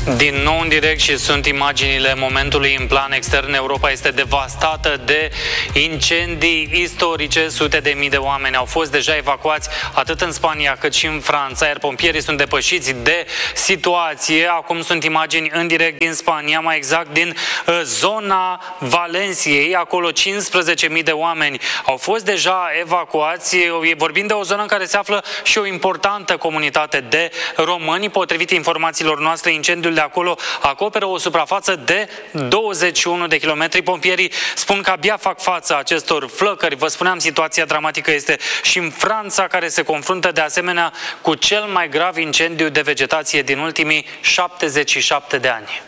Din nou în direct și sunt imaginile momentului în plan extern. Europa este devastată de incendii istorice. Sute de mii de oameni au fost deja evacuați atât în Spania cât și în Franța, iar pompierii sunt depășiți de situație. Acum sunt imagini în direct din Spania, mai exact din zona Valenciei. Acolo 15.000 de oameni au fost deja evacuați. Vorbim de o zonă în care se află și o importantă comunitate de români. Potrivit informațiilor noastre, incendiul de acolo acoperă o suprafață de 21 de kilometri. Pompierii spun că abia fac față acestor flăcări. Vă spuneam, situația dramatică este și în Franța, care se confruntă de asemenea cu cel mai grav incendiu de vegetație din ultimii 77 de ani.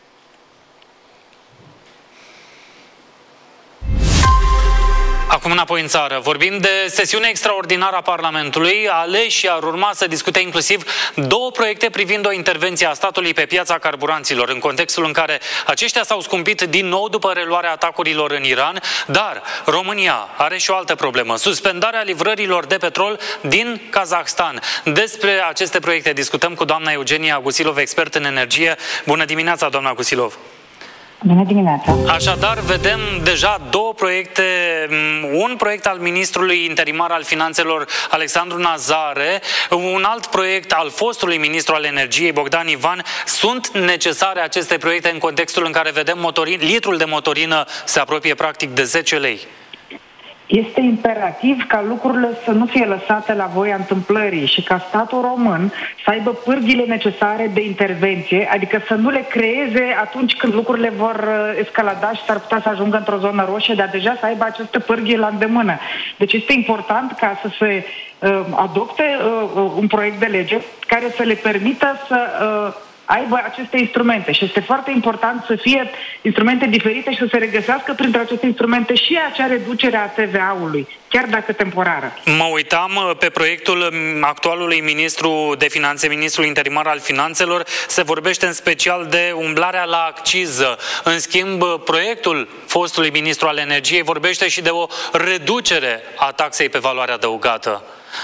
Acum înapoi în țară. Vorbim de sesiune extraordinară a Parlamentului. Aleșii ar urma să discute inclusiv două proiecte privind o intervenție a statului pe piața carburanților, în contextul în care aceștia s-au scumpit din nou după reluarea atacurilor în Iran. Dar România are și o altă problemă: suspendarea livrărilor de petrol din Kazahstan. Despre aceste proiecte discutăm cu doamna Eugenia Gusilov, expert în energie. Bună dimineața, doamna Gusilov! Bună dimineața! Așadar, vedem deja două proiecte, un proiect al ministrului interimar al finanțelor Alexandru Nazare, un alt proiect al fostului ministru al energiei Bogdan Ivan. Sunt necesare aceste proiecte în contextul în care vedem litrul de motorină se apropie practic de 10 lei? Este imperativ ca lucrurile să nu fie lăsate la voia întâmplării și ca statul român să aibă pârghile necesare de intervenție, adică să nu le creeze atunci când lucrurile vor escalada și s-ar putea să ajungă într-o zonă roșie, dar deja să aibă aceste pârghii la îndemână. Deci este important ca să se adopte un proiect de lege care să le permită să aibă aceste instrumente și este foarte important să fie instrumente diferite și să se regăsească printre aceste instrumente și acea reducere a TVA-ului, chiar dacă temporară. Mă uitam pe proiectul actualului ministru de finanțe, ministrul interimar al finanțelor, se vorbește în special de umblarea la acciză. În schimb, proiectul fostului ministru al energiei vorbește și de o reducere a taxei pe valoare adăugată.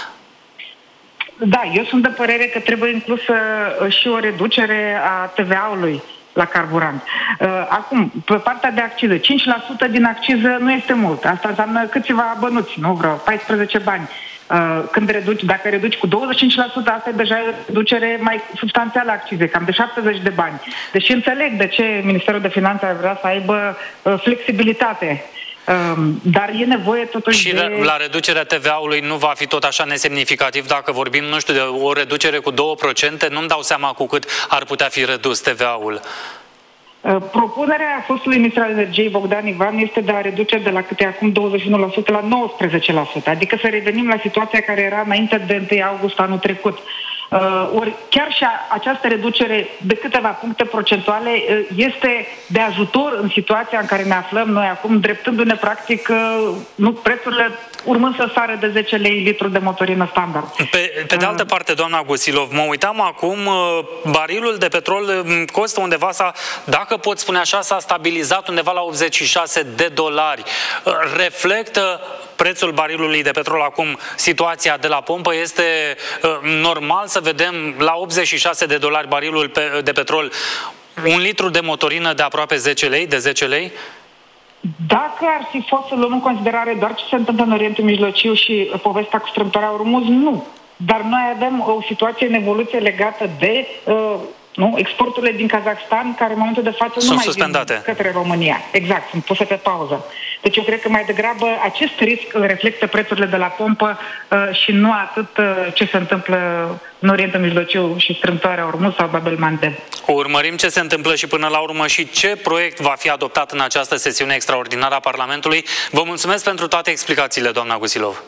Da, eu sunt de părere că trebuie inclusă și o reducere a TVA-ului la carburant. Acum, pe partea de acciză, 5% din acciză nu este mult. Asta înseamnă câțiva bănuți, nu? Vreo 14 bani. Dacă reduci cu 25%, asta e deja o reducere mai substanțială a accizei, cam de 70 de bani. Deci înțeleg de ce Ministerul de Finanțe ar vrea să aibă flexibilitate. Dar e nevoie totuși și la reducerea TVA-ului nu va fi tot așa nesemnificativ dacă vorbim, nu știu, de o reducere cu 2%? Nu-mi dau seama cu cât ar putea fi redus TVA-ul. Propunerea fostului ministru al energiei Bogdan Ivan este de a reduce de la câte acum 21% la 19%, adică să revenim la situația care era înainte de 1 august anul trecut. Ori chiar și această reducere de câteva puncte procentuale este de ajutor în situația în care ne aflăm noi acum, dreptându-ne practic prețurile urmând să sară de 10 lei litru de motorină standard. Pe de altă parte, doamna Gusilov, mă uitam acum, barilul de petrol costă undeva, dacă pot spune așa, s-a stabilizat undeva la $86. Reflectă prețul barilului de petrol acum situația de la pompă? Este normal să vedem la $86 barilul de petrol un litru de motorină de aproape 10 lei, de 10 lei? Dacă ar fi fost să luăm în considerare doar ce se întâmplă în Orientul Mijlociu și povestea cu strâmtoarea Ormuz, nu. Dar noi avem o situație în evoluție legată de exporturile din Kazahstan, care în momentul de față nu mai vin către România. Exact, sunt puse pe pauză. Deci eu cred că mai degrabă acest risc reflectă prețurile de la pompă și nu atât ce se întâmplă în Orientul Mijlociu și strâmtoarea Ormuz sau Bab el-Mandeb. Urmărim ce se întâmplă și până la urmă și ce proiect va fi adoptat în această sesiune extraordinară a Parlamentului. Vă mulțumesc pentru toate explicațiile, doamna Gusilov.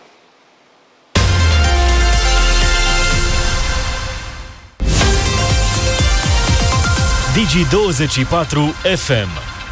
Digi24 FM.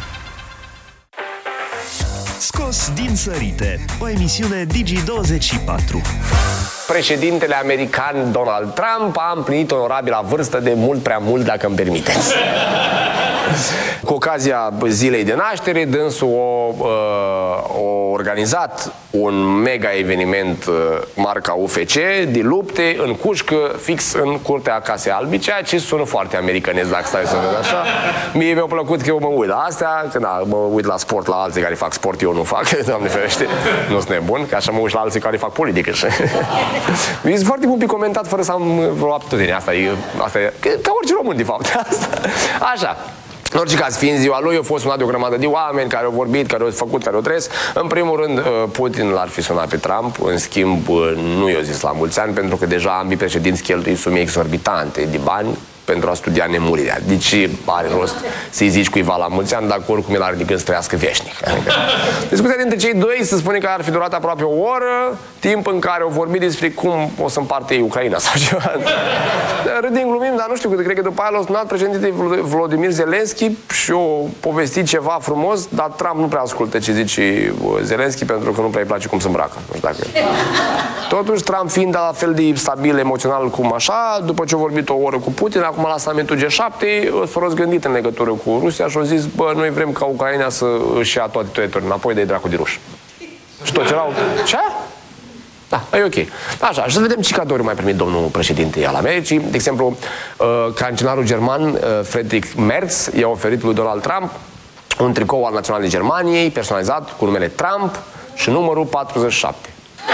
Scos din sărite, o emisiune Digi24. Președintele american Donald Trump a împlinit onorabila vârstă de mult prea mult, dacă îmi permiteți. Cu ocazia zilei de naștere, dânsul a organizat un mega eveniment marca UFC de lupte în cușcă, fix în curtea Casei Albi, ceea ce sună foarte americanez dacă stai să vezi așa. Mie mi-a plăcut că eu mă uit la astea, că na, mă uit la sport la alții care fac sport, eu nu fac, Doamne ferește, nu sunt nebun, că așa mă uit la alții care fac politică. Mi-e foarte mult comentat fără să am vreo aptitudine. Asta e ca orice român, de fapt. Așa. În orice caz, fiind ziua lui, a fost sunat de o grămadă de oameni care au vorbit, care au făcut, care au trăit. În primul rând, Putin l-ar fi sunat pe Trump, în schimb, nu i-a zis la mulți ani, pentru că deja ambii președinți cheltuie sume exorbitante de bani pentru a studia nemurirea. Deci are rost să-i zici cuiva la mulți ani, dacă oricum el are de gând să trăiască veșnic. Discuția dintre cei doi se spune că ar fi durat aproape o oră, timp în care au vorbit despre cum o să împarte ei Ucraina sau ceva. Râdim, glumim, dar nu știu, cred că după aia l-a sunat președintele Volodymyr Zelensky și o povestit ceva frumos, dar Trump nu prea ascultă ce zice Zelensky pentru că nu prea îi place cum se îmbracă. Nu știu dacă... Totuși, Trump fiind la fel de stabil emoțional cum așa, după ce a vorbit o oră cu Putin, acum la summitul G7 s-a răzgândit în legătură cu Rusia și a zis, bă, noi vrem ca Ucraina să își ia toate teritoriile înapoi, de dracu de ruși. Și toți erau, ce? Da, e ok. Așa, și să vedem ce cadouri mai primit domnul președinte al Americii. De exemplu, cancelarul german Friedrich Merz i-a oferit lui Donald Trump un tricou al Naționalei Germaniei, personalizat cu numele Trump și numărul 47.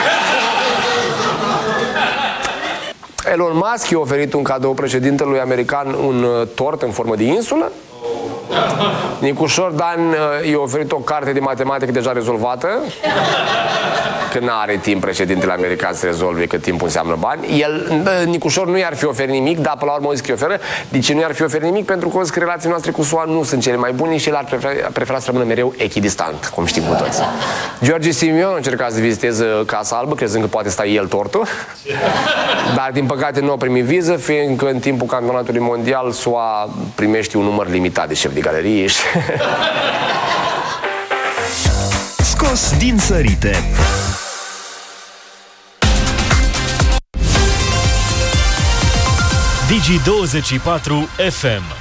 Elon Musk i-a oferit un cadou președintelui american, un tort în formă de insulă. Nicușor Dan i-a oferit o carte de matematică deja rezolvată, că n-are timp președintele american să rezolve, că timpul înseamnă bani. Nicușor nu i-ar fi oferit nimic, dar până la urmă o zis că îi oferă. De ce nu i-ar fi oferit nimic? Pentru că o zis că relațiile noastre cu SUA nu sunt cele mai bune și el ar prefera să rămână mereu echidistant, cum știm cu toți. George Simion a încercat să viziteze Casa Albă, crezând că poate sta el tortul, dar din păcate nu a primit viză, fiindcă în timpul campionatului mondial SUA primește un număr limitat de șefi de galerie și... Scos din sărite. Digi24 FM